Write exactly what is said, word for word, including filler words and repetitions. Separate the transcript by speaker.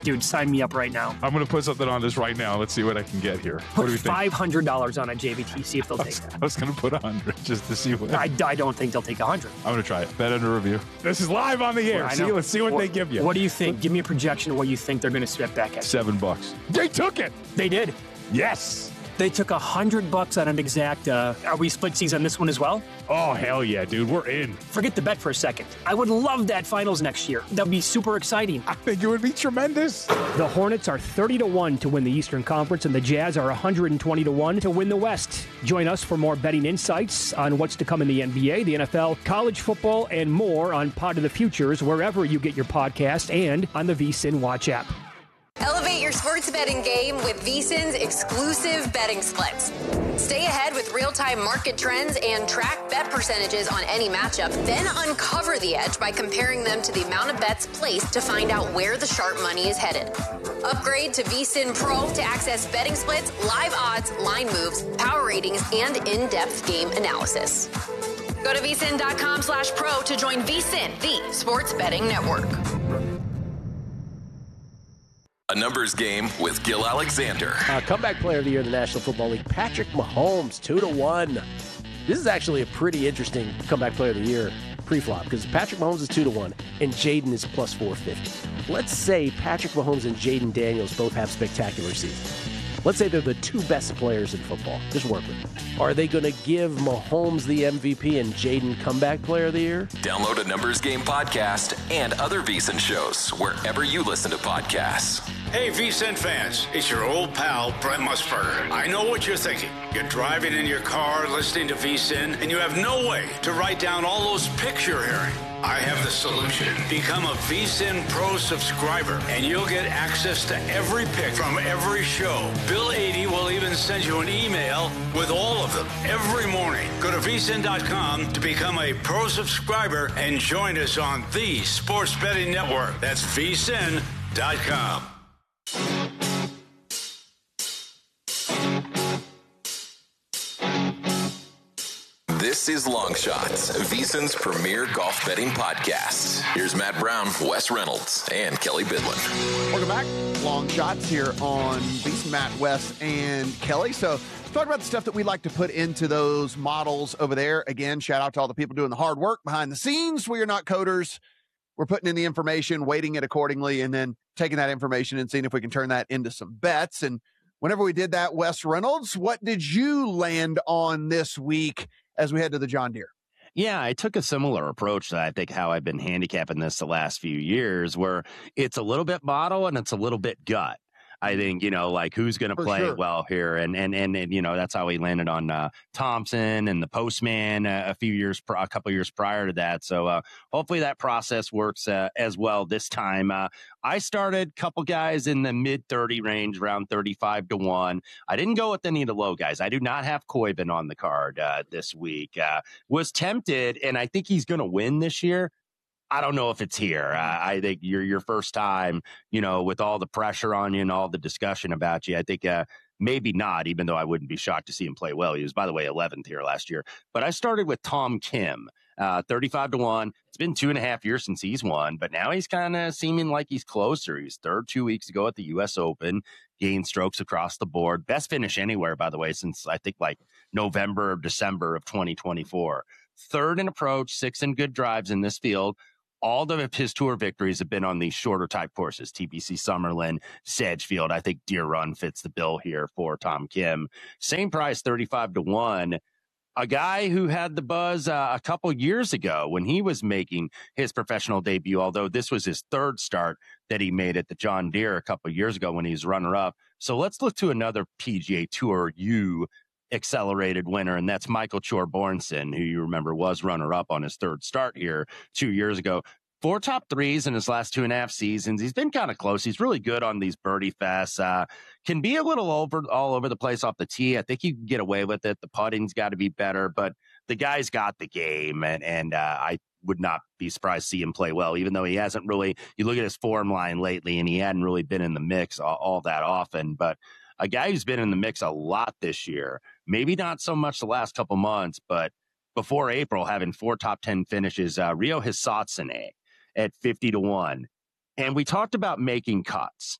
Speaker 1: Dude, sign me up right now.
Speaker 2: I'm going to put something on this right now. Let's see what I can get here.
Speaker 1: Put
Speaker 2: what do we think?
Speaker 1: five hundred dollars on a J V T, see if they'll take that.
Speaker 2: I was going to put one hundred just to see what.
Speaker 1: I, I don't think they'll take one hundred.
Speaker 2: I'm going to try it. Bet under review. This is live on the air.
Speaker 1: Well,
Speaker 2: see, let's see what,
Speaker 1: what
Speaker 2: they give you.
Speaker 1: What do you think? Give me a projection of what you think they're going to spit back at.
Speaker 2: Seven bucks. They took it.
Speaker 1: They did.
Speaker 2: Yes.
Speaker 1: They took a hundred bucks on an exact. Uh, are we split seas on this one as well?
Speaker 2: Oh, hell yeah, dude. We're in.
Speaker 1: Forget the bet for a second. I would love that finals next year. That would be super exciting.
Speaker 2: I think it would be tremendous.
Speaker 1: The Hornets are thirty to one to win the Eastern Conference, and the Jazz are one hundred twenty to one to win the West. Join us for more betting insights on what's to come in the N B A, the N F L, college football, and more on Pod of the Futures, wherever you get your podcast, and on the VSiN Watch app.
Speaker 3: Elevate your sports betting game with VSiN's exclusive betting splits. Stay ahead with real-time market trends and track bet percentages on any matchup, then uncover the edge by comparing them to the amount of bets placed to find out where the sharp money is headed. Upgrade to VSiN Pro to access betting splits, live odds, line moves, power ratings, and in-depth game analysis. Go to vsin.com slash pro to join VSiN, the sports betting network.
Speaker 4: A numbers game with Gil Alexander.
Speaker 5: Uh, comeback player of the year in the National Football League, Patrick Mahomes, two to one. This is actually a pretty interesting comeback player of the year pre-flop because Patrick Mahomes is two to one and Jaden is plus four fifty. Let's say Patrick Mahomes and Jaden Daniels both have spectacular seasons. Let's say they're the two best players in football. Just work with it. Are they going to give Mahomes the M V P and Jaden comeback player of the year?
Speaker 4: Download a Numbers Game podcast and other VSiN shows wherever you listen to podcasts.
Speaker 6: Hey, VSiN fans, it's your old pal, Brent Musburger. I know what you're thinking. You're driving in your car, listening to VSiN, and you have no way to write down all those pics you're hearing. I have the solution. Become a VSiN Pro subscriber, and you'll get access to every pick from every show. Bill eighty will even send you an email with all of them every morning. Go to V S I N dot com to become a Pro subscriber and join us on the Sports Betting Network. That's V S I N dot com.
Speaker 4: This is Long Shots, VSiN's premier golf betting podcast. Here's Matt Brown, Wes Reynolds, and Kelly Bidlin.
Speaker 7: Welcome back. Long Shots here on VSiN, Matt, Wes, and Kelly. So let's talk about the stuff that we like to put into those models over there. Again, shout out to all the people doing the hard work behind the scenes. We are not coders. We're putting in the information, weighting it accordingly, and then taking that information and seeing if we can turn that into some bets. And whenever we did that, Wes Reynolds, what did you land on this week as we head to the John Deere?
Speaker 8: Yeah, I took a similar approach to, I think, how I've been handicapping this the last few years, where it's a little bit model and it's a little bit gut. I think, you know, like who's going to play
Speaker 7: sure.
Speaker 8: well here. And, and, and, and, you know, that's how we landed on uh, Thompson and the Postman uh, a few years, pr- a couple years prior to that. So uh, hopefully that process works uh, as well this time. Uh, I started a couple guys in the mid thirty range, around thirty-five to one. I didn't go with any of the low guys. I do not have Koybin on the card uh, this week. Uh, was tempted, and I think he's going to win this year. I don't know if it's here. Uh, I think you're your first time, you know, with all the pressure on you and all the discussion about you. I think uh, maybe not, even though I wouldn't be shocked to see him play well. He was, by the way, eleventh here last year. But I started with Tom Kim, uh, thirty-five to one. It's been two and a half years since he's won, but now he's kind of seeming like he's closer. He's third two weeks ago at the U S Open, gained strokes across the board. Best finish anywhere, by the way, since I think like November or December of twenty twenty-four. Third in approach, six in good drives in this field. All of his tour victories have been on these shorter type courses, T P C Summerlin, Sedgefield. I think Deer Run fits the bill here for Tom Kim. Same price, thirty-five to one. A guy who had the buzz uh, a couple years ago when he was making his professional debut, although this was his third start that he made at the John Deere a couple years ago when he was runner-up. So let's look to another P G A Tour U accelerated winner, and that's Michael Chorbornson, who you remember was runner-up on his third start here two years ago. Four top threes in his last two and a half seasons. He's been kind of close. He's really good on these birdie fests. Uh, can be a little over all over the place off the tee. I think he can get away with it. The putting's got to be better, but the guy's got the game, and and uh, I would not be surprised to see him play well, even though he hasn't really. You look at his form line lately, and he hadn't really been in the mix all, all that often, but a guy who's been in the mix a lot this year, maybe not so much the last couple months, but before April, having four top ten finishes. Uh, Rio Hisatsune at fifty to one. And we talked about making cuts.